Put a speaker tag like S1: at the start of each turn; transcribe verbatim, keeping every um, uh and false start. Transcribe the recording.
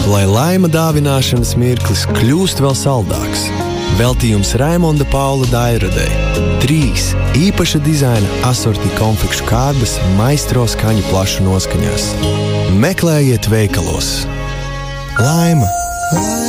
S1: Lai laima dāvināšanas mirklis kļūst vēl saldāks. Veltījums Raimonda Paula Dairadei. Trīs īpaša dizaina asorti konfekšu kārbas maistro skaņu plašu noskaņās. Meklējiet veikalos. Laima!